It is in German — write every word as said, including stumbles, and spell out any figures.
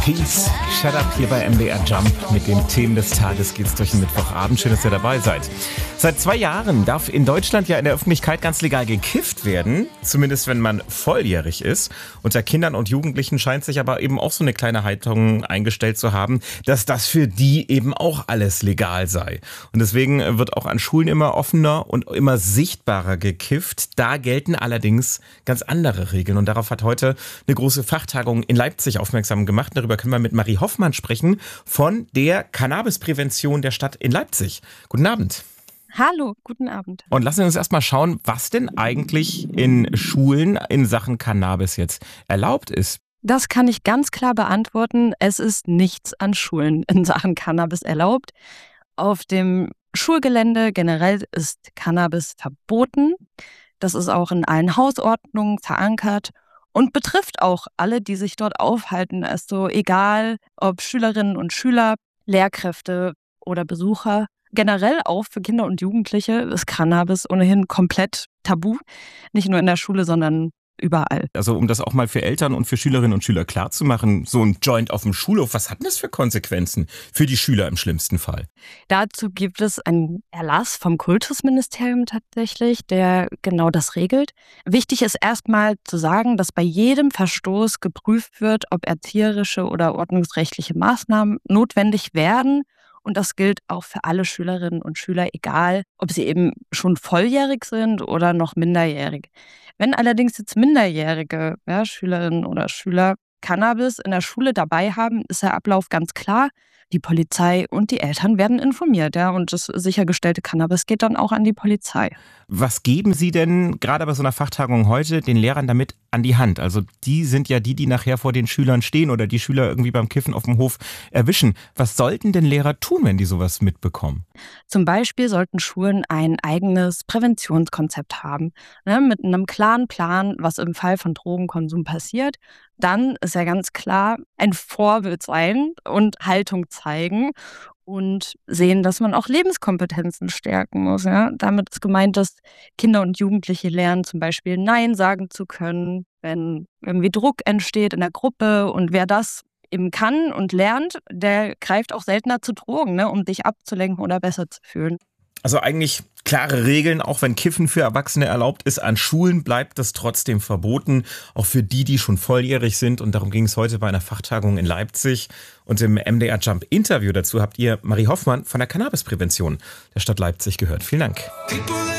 Peace, Shut Up hier bei M D R Jump. Mit den Themen des Tages geht's durch den Mittwochabend. Schön, dass ihr dabei seid. Seit zwei Jahren darf in Deutschland ja in der Öffentlichkeit ganz legal gekifft werden. Zumindest wenn man volljährig ist. Unter Kindern und Jugendlichen scheint sich aber eben auch so eine kleine Haltung eingestellt zu haben, dass das für die eben auch alles legal sei. Und deswegen wird auch an Schulen immer offener und immer sichtbarer gekifft. Da gelten allerdings ganz andere Regeln. Und darauf hat heute eine große Fachtagung in Leipzig aufmerksam gemacht. Darüber können wir mit Marie Hoffmann sprechen von der Cannabisprävention der Stadt in Leipzig. Guten Abend. Hallo, guten Abend. Und lassen Sie uns erstmal schauen, was denn eigentlich in Schulen in Sachen Cannabis jetzt erlaubt ist. Das kann ich ganz klar beantworten. Es ist nichts an Schulen in Sachen Cannabis erlaubt. Auf dem Schulgelände generell ist Cannabis verboten. Das ist auch in allen Hausordnungen verankert. Und betrifft auch alle, die sich dort aufhalten. Also egal, ob Schülerinnen und Schüler, Lehrkräfte oder Besucher. Generell auch für Kinder und Jugendliche ist Cannabis ohnehin komplett tabu. Nicht nur in der Schule, sondern überall. Also um das auch mal für Eltern und für Schülerinnen und Schüler klarzumachen, so ein Joint auf dem Schulhof, was hat denn das für Konsequenzen für die Schüler im schlimmsten Fall? Dazu gibt es einen Erlass vom Kultusministerium tatsächlich, der genau das regelt. Wichtig ist erstmal zu sagen, dass bei jedem Verstoß geprüft wird, ob erzieherische oder ordnungsrechtliche Maßnahmen notwendig werden. Und das gilt auch für alle Schülerinnen und Schüler, egal ob sie eben schon volljährig sind oder noch minderjährig. Wenn allerdings jetzt minderjährige ja, Schülerinnen oder Schüler Cannabis in der Schule dabei haben, ist der Ablauf ganz klar. Die Polizei und die Eltern werden informiert, ja, und das sichergestellte Cannabis geht dann auch an die Polizei. Was geben Sie denn gerade bei so einer Fachtagung heute den Lehrern damit an die Hand? Also die sind ja die, die nachher vor den Schülern stehen oder die Schüler irgendwie beim Kiffen auf dem Hof erwischen. Was sollten denn Lehrer tun, wenn die sowas mitbekommen? Zum Beispiel sollten Schulen ein eigenes Präventionskonzept haben, ne, mit einem klaren Plan, was im Fall von Drogenkonsum passiert. Dann ist ja ganz klar ein Vorbild sein und Haltung zeigen und sehen, dass man auch Lebenskompetenzen stärken muss. Ja? Damit ist gemeint, dass Kinder und Jugendliche lernen, zum Beispiel Nein sagen zu können, wenn irgendwie Druck entsteht in der Gruppe. Und wer das eben kann und lernt, der greift auch seltener zu Drogen, ne, um dich abzulenken oder besser zu fühlen. Also eigentlich klare Regeln, auch wenn Kiffen für Erwachsene erlaubt ist, an Schulen bleibt das trotzdem verboten, auch für die, die schon volljährig sind. Und darum ging es heute bei einer Fachtagung in Leipzig. Und im M D R Jump Interview dazu habt ihr Marie Hoffmann von der Cannabisprävention der Stadt Leipzig gehört. Vielen Dank.